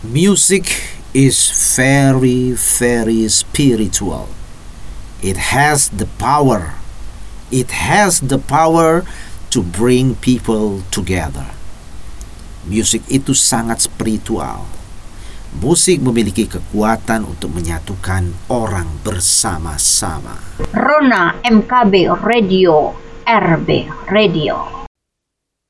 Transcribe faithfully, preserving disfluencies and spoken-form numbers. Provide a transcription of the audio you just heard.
Music is very, very spiritual. It has the power. It has the power to bring people together. Musik itu sangat spiritual. Musik memiliki kekuatan untuk menyatukan orang bersama-sama. Rona M K B Radio, R B Radio.